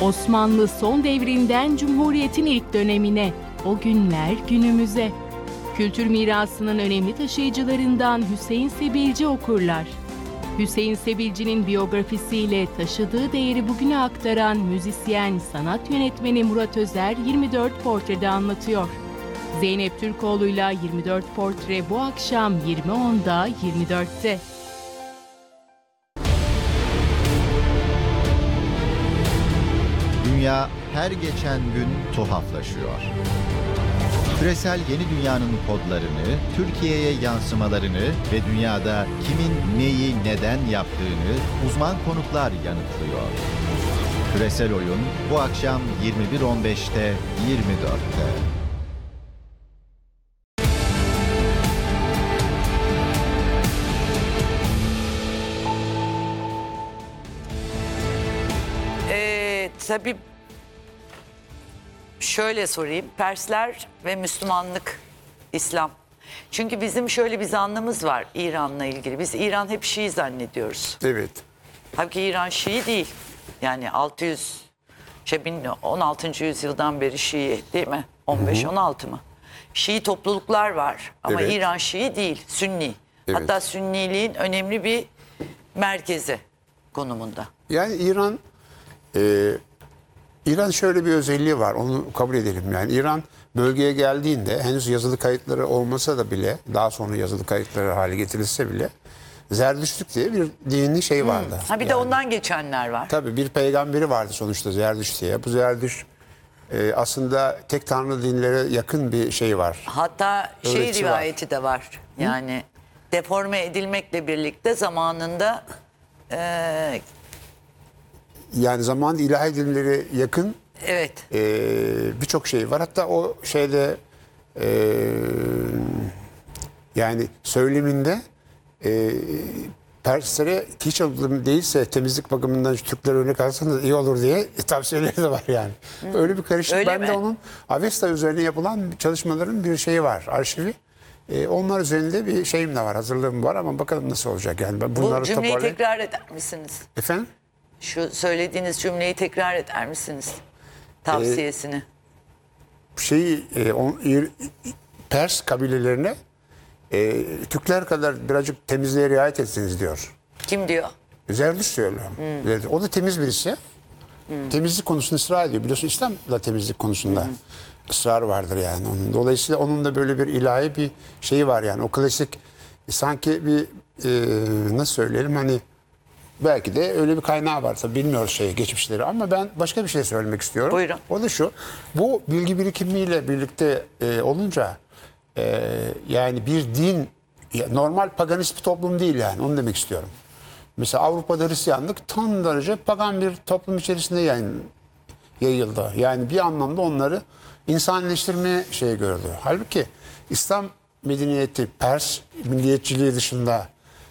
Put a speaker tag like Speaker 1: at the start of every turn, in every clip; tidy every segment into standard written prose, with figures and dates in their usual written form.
Speaker 1: Osmanlı son devrinden Cumhuriyet'in ilk dönemine, o günler günümüze. Kültür mirasının önemli taşıyıcılarından Hüseyin Sebilci okurlar. Hüseyin Sebilci'nin biyografisiyle taşıdığı değeri bugüne aktaran müzisyen, sanat yönetmeni Murat Özer 24 portrede anlatıyor. Zeynep Türkoğlu'yla 24 portre bu akşam 20.10'da 24'te.
Speaker 2: Dünya her geçen gün tuhaflaşıyor. Küresel yeni dünyanın kodlarını, Türkiye'ye yansımalarını ve dünyada kimin neyi neden yaptığını uzman konuklar yanıtlıyor. Küresel Oyun bu akşam 21.15'te 24'te.
Speaker 3: Tabii şöyle sorayım. Persler ve Müslümanlık, İslam. Çünkü bizim şöyle bir zannımız var İran'la ilgili. Biz İran hep Şii zannediyoruz.
Speaker 4: Evet.
Speaker 3: Halbuki İran Şii değil. Yani 16. yüzyıldan beri Şii değil mi? 15-16 mı? Şii topluluklar var ama
Speaker 4: Evet.
Speaker 3: İran Şii değil, Sünni.
Speaker 4: Evet.
Speaker 3: Hatta Sünniliğin önemli bir merkezi konumunda.
Speaker 4: Yani İran şöyle bir özelliği var, onu kabul edelim. Yani İran bölgeye geldiğinde henüz yazılı kayıtları olmasa da bile, daha sonra yazılı kayıtları hale getirilse bile Zerdüştlük diye bir dini şey vardı.
Speaker 3: Ha bir de ondan geçenler var.
Speaker 4: Tabii bir peygamberi vardı sonuçta Zerdüşt diye. Bu Zerdüşt aslında tek tanrı dinlere yakın bir şey var.
Speaker 3: Hatta şey
Speaker 4: Öğretisi
Speaker 3: rivayeti de var. Yani deforme edilmekle birlikte zamanında
Speaker 4: Yani zamanında ilahi dinlere yakın
Speaker 3: evet.
Speaker 4: birçok şey var. Hatta o şeyde yani söyleminde Perslere hiç değilse temizlik bakımından şu Türkler örnek alsanız iyi olur diye tavsiyeleri de var yani. Öyle bir karışık.
Speaker 3: Öyle
Speaker 4: Ben de
Speaker 3: mi?
Speaker 4: onun Avesta üzerine yapılan çalışmaların bir şeyi var, arşivi. Onlar üzerinde bir şeyim de var, hazırlığım var ama bakalım nasıl olacak yani. Ben
Speaker 3: Bu
Speaker 4: bunları
Speaker 3: cümleyi
Speaker 4: toparlayayım.
Speaker 3: tekrar eder misiniz?
Speaker 4: Efendim?
Speaker 3: Şu söylediğiniz cümleyi tekrar eder misiniz? Tavsiyesini.
Speaker 4: Pers kabilelerine Türkler kadar birazcık temizliğe riayet etsiniz diyor.
Speaker 3: Kim diyor?
Speaker 4: Zerdüşt söylüyor. O da temiz birisi. Temizlik konusunda ısrar ediyor. Biliyorsun İslam da temizlik konusunda ısrar vardır yani. Dolayısıyla onun da böyle bir ilahi bir şeyi var yani. O klasik sanki bir nasıl söyleyelim hani belki de öyle bir kaynağı var tabii bilmiyoruz geçmişleri ama ben başka bir şey söylemek istiyorum.
Speaker 3: Buyurun.
Speaker 4: O da şu, bu bilgi birikimiyle birlikte olunca yani bir din normal paganist bir toplum değil yani onu demek istiyorum. Mesela Avrupa'da Hristiyanlık son derece pagan bir toplum içerisinde yayıldı. Yani bir anlamda onları insanileştirme gördü. Halbuki İslam medeniyeti Pers milliyetçiliği dışında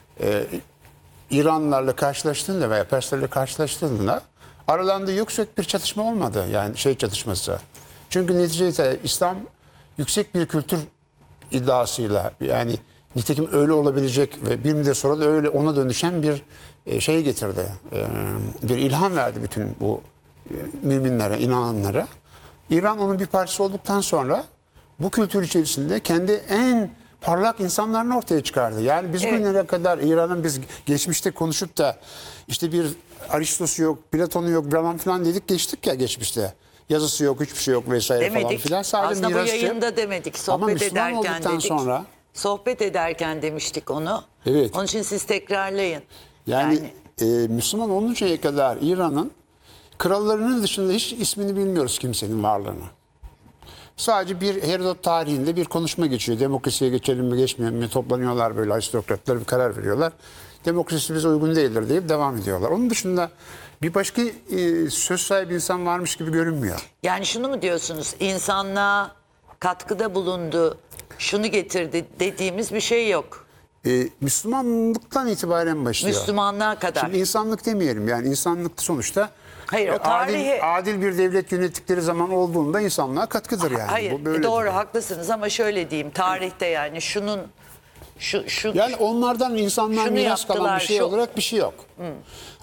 Speaker 4: İranlılarla karşılaştığında veya Perslerle karşılaştığında aralarında yüksek bir çatışma olmadı. Yani çatışması. Çünkü neticede İslam yüksek bir kültür iddiasıyla yani nitekim öyle olabilecek ve bir müddet sonra da öyle ona dönüşen bir getirdi. Bir ilham verdi bütün bu müminlere, inananlara. İran onun bir parçası olduktan sonra bu kültür içerisinde kendi en parlak insanlarını ortaya çıkardı. Yani biz bugüne kadar İran'ın biz geçmişte konuşup da işte bir Aristosu yok, Platon'u yok falan dedik geçtik ya geçmişte. Yazısı yok, hiçbir şey yok vesaire
Speaker 3: Demedik.
Speaker 4: falan filan. Sadece
Speaker 3: Aslında bu
Speaker 4: mirasçı.
Speaker 3: yayında demedik.
Speaker 4: Ama
Speaker 3: Sohbet
Speaker 4: Müslüman
Speaker 3: ederken
Speaker 4: olduktan
Speaker 3: dedik.
Speaker 4: sonra
Speaker 3: Sohbet ederken demiştik onu.
Speaker 4: Evet.
Speaker 3: Onun için siz tekrarlayın.
Speaker 4: yani Müslüman oluncaya kadar İran'ın krallarının dışında hiç ismini bilmiyoruz kimsenin varlığını. Sadece bir Herodot tarihinde bir konuşma geçiyor. Demokrasiye geçelim mi geçmeyelim mi toplanıyorlar böyle aristokratlar bir karar veriyorlar. Demokrasi bize uygun değildir deyip devam ediyorlar. Onun dışında bir başka söz sahibi insan varmış gibi görünmüyor.
Speaker 3: Yani şunu mu diyorsunuz? İnsanlığa katkıda bulundu, şunu getirdi dediğimiz bir şey yok.
Speaker 4: Müslümanlıktan itibaren başlıyor.
Speaker 3: Müslümanlığa kadar.
Speaker 4: Şimdi insanlık demeyelim yani insanlık sonuçta
Speaker 3: Hayır, o tarihi...
Speaker 4: adil bir devlet yönettikleri zaman olduğunda insanlığa katkıdır yani.
Speaker 3: Hayır
Speaker 4: Bu böyle
Speaker 3: doğru
Speaker 4: değil.
Speaker 3: haklısınız ama şöyle diyeyim tarihte yani şunun şu
Speaker 4: Yani onlardan insanlığa
Speaker 3: şunu
Speaker 4: miras kalan
Speaker 3: yaptılar,
Speaker 4: bir şey
Speaker 3: şu-
Speaker 4: olarak bir şey yok.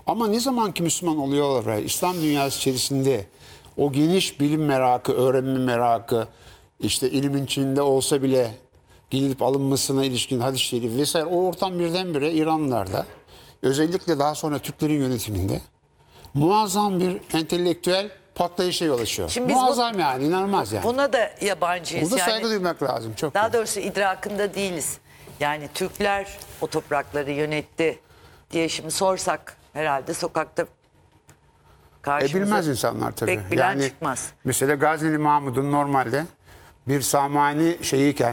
Speaker 4: Ama ne zaman ki Müslüman oluyorlar, İslam dünyası içerisinde o geniş bilim merakı, öğrenme merakı, işte ilimin içinde olsa bile gidilip alınmasına ilişkin hadis-i şerif vesaire, o ortam birdenbire İranlılarda, özellikle daha sonra Türklerin yönetiminde muazzam bir entelektüel patlayışa yol açıyor.
Speaker 3: Şimdi biz
Speaker 4: Muazzam yani, inanılmaz yani.
Speaker 3: Buna da yabancıyız.
Speaker 4: Burada
Speaker 3: Yani
Speaker 4: saygı duymak lazım. Çok.
Speaker 3: daha doğrusu idrakında değiliz. Yani Türkler o toprakları yönetti diye şimdi sorsak herhalde sokakta karşımıza
Speaker 4: Bilmez insanlar tabii.
Speaker 3: pek bilen çıkmaz.
Speaker 4: Mesela Gazneli Mahmud'un normalde bir Samani şeyiyken,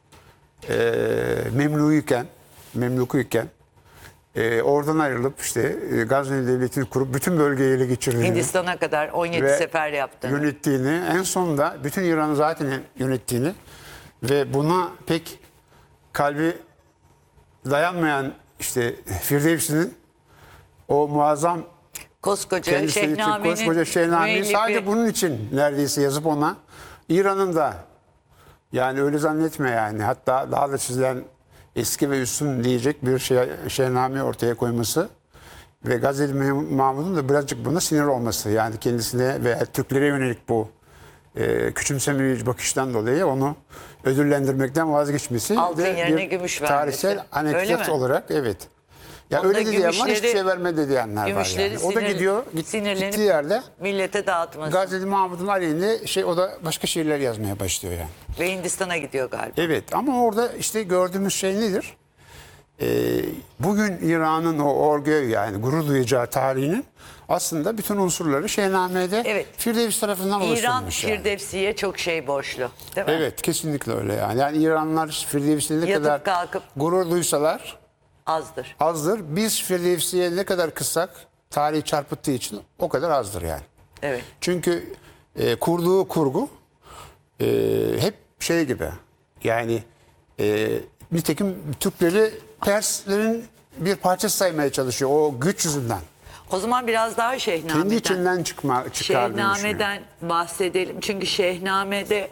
Speaker 4: Memlukuyken oradan ayrılıp işte Gazneli Devleti'ni kurup bütün bölgeyi ele geçirdiğini
Speaker 3: Hindistan'a kadar 17
Speaker 4: ve
Speaker 3: sefer yaptığını.
Speaker 4: yönettiğini, en sonunda bütün İran'ı zaten yönettiğini ve buna pek kalbi dayanmayan işte Firdevsi'nin o muazzam
Speaker 3: Koskoca
Speaker 4: kendisi için
Speaker 3: Şehnamen'in
Speaker 4: koskoca Şehname'yi
Speaker 3: müellifi.
Speaker 4: sadece bunun için neredeyse yazıp ona İran'ın da, yani öyle zannetme yani, hatta daha da sizden eski ve üstün diyecek bir Şehname ortaya koyması ve Gazneli Mahmud'un da birazcık buna sinir olması, yani kendisine ve Türklere yönelik bu küçümsemeyici bakıştan dolayı onu ödüllendirmekten vazgeçmesi
Speaker 3: Altın
Speaker 4: de
Speaker 3: yerine
Speaker 4: bir
Speaker 3: gümüş vermesi.
Speaker 4: tarihsel
Speaker 3: Öyle
Speaker 4: anekdot
Speaker 3: mi?
Speaker 4: olarak, evet. Ya
Speaker 3: Onda
Speaker 4: öyle de diyen var, hiçbir
Speaker 3: gümüşleri-
Speaker 4: şey vermedi diyenler var
Speaker 3: Gümüşleri
Speaker 4: yani. O da gidiyor,
Speaker 3: sinirlenip
Speaker 4: gittiği yerde
Speaker 3: millete dağıtması.
Speaker 4: Gazneli Mahmud'un aleyhine o da başka şiirler yazmaya başlıyor yani.
Speaker 3: Ve Hindistan'a gidiyor galiba.
Speaker 4: Evet, ama orada işte gördüğümüz şey nedir? Bugün İran'ın o orgöy, yani gurur duyacağı tarihinin aslında bütün unsurları Şehname'de
Speaker 3: Evet.
Speaker 4: Firdevsi tarafından
Speaker 3: İran
Speaker 4: oluşturulmuş yani.
Speaker 3: Firdevsi'ye çok şey borçlu. Değil mi?
Speaker 4: Evet, kesinlikle öyle yani. Yani İranlılar Firdevsi'ne ne
Speaker 3: Yatıp
Speaker 4: kadar
Speaker 3: kalkıp-
Speaker 4: gurur duysalar
Speaker 3: Azdır.
Speaker 4: azdır. Biz Firdevsi'ye ne kadar kızsak tarihi çarpıttığı için o kadar azdır yani.
Speaker 3: Evet.
Speaker 4: Çünkü kurduğu kurgu hep şey gibi, yani nitekim Türkleri Perslerin bir parçası saymaya çalışıyor o güç yüzünden.
Speaker 3: O zaman biraz daha
Speaker 4: Kendi
Speaker 3: Şehname'den.
Speaker 4: içinden çıkardığını düşünüyor.
Speaker 3: Şehname'den bahsedelim. Çünkü Şehname'de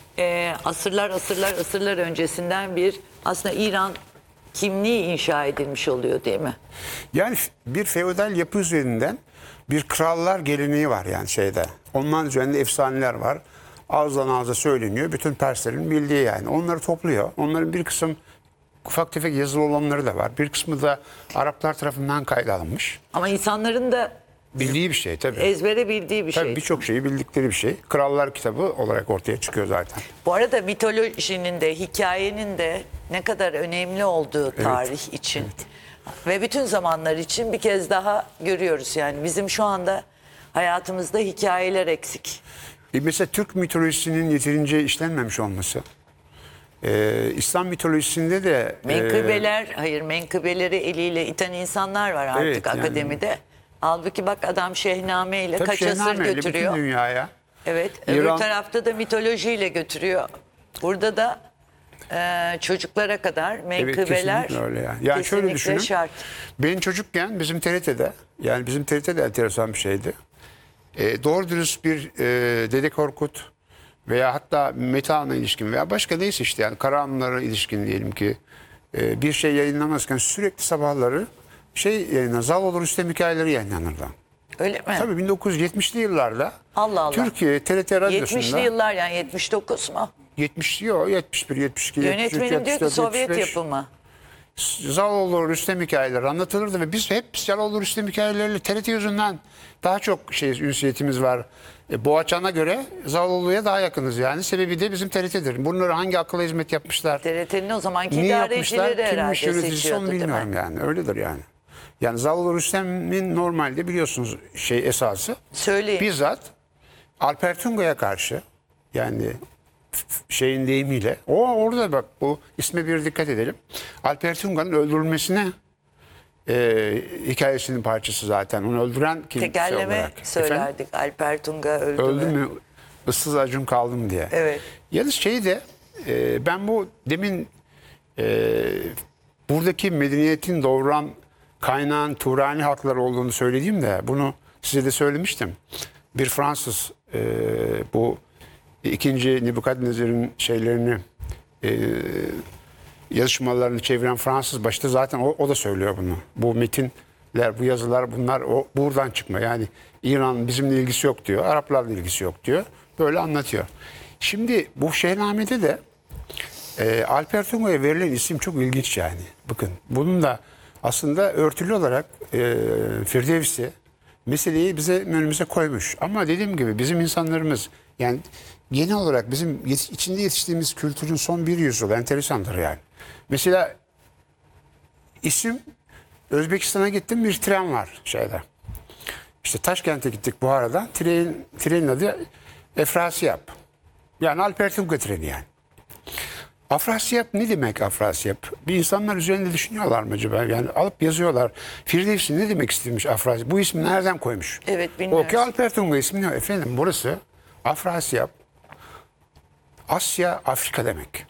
Speaker 3: asırlar öncesinden bir aslında İran kimliği inşa edilmiş oluyor değil mi?
Speaker 4: Yani bir feodal yapı üzerinden bir krallar geleneği var yani şeyde. Onların üzerinde efsaneler var. Ağızdan ağza söyleniyor. Bütün Perslerin bildiği yani. Onları topluyor. Onların bir kısım ufak tefek yazılı olanları da var. Bir kısmı da Araplar tarafından kayda alınmış.
Speaker 3: Ama insanların da
Speaker 4: Bildiği bir şey tabii.
Speaker 3: ezbere bildiği bir
Speaker 4: Tabii
Speaker 3: şey.
Speaker 4: birçok şeyi bildikleri bir şey. Krallar kitabı olarak ortaya çıkıyor zaten.
Speaker 3: Bu arada mitolojinin de hikayenin de ne kadar önemli olduğu tarih için ve bütün zamanlar için bir kez daha görüyoruz. Yani bizim şu anda hayatımızda hikayeler eksik.
Speaker 4: Mesela Türk mitolojisinin yeterince işlenmemiş olması. İslam mitolojisinde de
Speaker 3: Menkıbeleri eliyle iten insanlar var artık
Speaker 4: Evet, yani.
Speaker 3: akademide. Halbuki bak adam Şehname ile
Speaker 4: tabii
Speaker 3: kaç asır
Speaker 4: Şehname'yle
Speaker 3: götürüyor.
Speaker 4: bütün dünyaya.
Speaker 3: Evet,
Speaker 4: İran-
Speaker 3: öbür tarafta da mitolojiyle götürüyor. Burada da çocuklara kadar
Speaker 4: Evet,
Speaker 3: menkıbeler
Speaker 4: kesinlikle öyle yani. Yani şöyle
Speaker 3: kesinlikle
Speaker 4: düşünün.
Speaker 3: şart.
Speaker 4: Ben çocukken bizim TRT'de, yani bizim TRT'de enteresan bir şeydi. Doğru dürüst bir Dede Korkut veya hatta Metehan'a ilişkin veya başka neyse işte yani Karahanlılara ilişkin diyelim ki bir şey yayınlamazken sürekli sabahları Zaloğlu Rüstem hikayeleri yayınlanırdı.
Speaker 3: Öyle mi?
Speaker 4: Tabii 1970'li yıllarda
Speaker 3: Allah Allah.
Speaker 4: Türkiye TRT radyosunda
Speaker 3: 70'li yıllar yani 79 mu?
Speaker 4: 70 yok 71, 72, 73,
Speaker 3: Yönetmenim diyor ki
Speaker 4: 74,
Speaker 3: Sovyet
Speaker 4: 75.
Speaker 3: yapımı.
Speaker 4: Zaloğlu Rüstem hikayeleri anlatılırdı ve biz hep Zaloğlu Rüstem hikayeleriyle TRT yüzünden daha çok ünsiyetimiz var. Boğaçan'a göre Zaloğlu'ya daha yakınız yani. Sebebi de bizim TRT'dir. Bunları hangi akılla hizmet yapmışlar?
Speaker 3: TRT'nin o zamanki
Speaker 4: Niye yapmışlar?
Speaker 3: idarecileri
Speaker 4: Kimmiş
Speaker 3: herhalde
Speaker 4: yöneticisi
Speaker 3: seçiyordu
Speaker 4: onu
Speaker 3: değil
Speaker 4: bilmiyorum
Speaker 3: mi?
Speaker 4: yani. Öyledir yani. Yani Zaloğlu Rüstem'in normalde biliyorsunuz esası
Speaker 3: Söyleyin.
Speaker 4: bizzat Alper Tunga'ya karşı, yani şeyin deyimiyle, o orada bak bu isme bir dikkat edelim. Alper Tunga'nın öldürülmesine hikayesinin parçası zaten. Onu öldüren kimse
Speaker 3: Tekerleme
Speaker 4: olarak.
Speaker 3: söylerdik. Alper Tunga öldü,
Speaker 4: Öldü
Speaker 3: mü?
Speaker 4: mü ıssız acun kaldım diye.
Speaker 3: Evet.
Speaker 4: Yalnız şeyi de ben bu demin buradaki medeniyetin doğuran kaynağın Turani halkları olduğunu söylediğimde bunu size de söylemiştim. Bir Fransız bu ikinci Nebukadnezar'ın şeylerini yazışmalarını çeviren Fransız başta zaten o da söylüyor bunu. Bu metin bu yazılar bunlar buradan çıkma. Yani İran bizimle ilgisi yok diyor. Araplarla ilgisi yok diyor. Böyle anlatıyor. Şimdi bu Şeyhname'de de Alper Tungo'ya verilen isim çok ilginç yani. Bakın bunun da aslında örtülü olarak Firdevsi meseleyi bize önümüze koymuş. Ama dediğim gibi bizim insanlarımız yani genel olarak bizim içinde yetiştiğimiz kültürün son bir yüzyıl enteresandır yani. Mesela isim Özbekistan'a gittim, bir tren var şeyde. İşte Taşkent'e gittik Buhara'dan. Trenin adı Efrasiyap. Yani Alper Tungo treni yani. Afrasiyap ne demek Afrasiyap? Bir insanlar üzerinde düşünüyorlar mı acaba? Yani alıp yazıyorlar. Firdevsi ne demek istemiş Afrasiyap? Bu ismi nereden koymuş?
Speaker 3: Evet, bilmiyoruz.
Speaker 4: O ki Alper Tungo ismi ne? Efendim burası Afrasiyap. Asya, Afrika demek.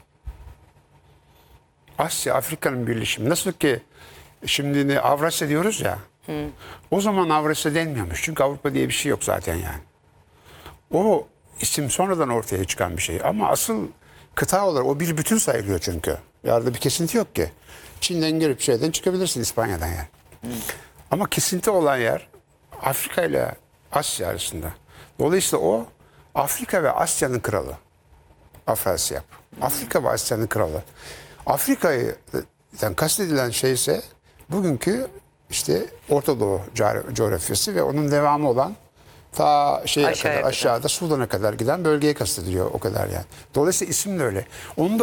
Speaker 4: Asya, Afrika'nın birleşimi. Nasıl ki şimdi ne Avrasya diyoruz ya. O zaman Avrasya denmiyormuş. Çünkü Avrupa diye bir şey yok zaten yani. O isim sonradan ortaya çıkan bir şey. Ama asıl kıta olarak o bir bütün sayılıyor çünkü. Yarada bir kesinti yok ki. Çin'den girip şeyden çıkabilirsin İspanya'dan yani. Ama kesinti olan yer Afrika ile Asya arasında. Dolayısıyla o Afrika ve Asya'nın kralı. Afrasiyap. Afrika ve Asya'nın kralı. Afrika'dan kastedilen şey ise bugünkü işte Orta Doğu coğrafyası ve onun devamı olan ta şeye
Speaker 3: Aşağıya
Speaker 4: kadar, aşağıda Sudan'a kadar giden bölgeye kastediliyor o kadar yani. Dolayısıyla isim de öyle. Onu da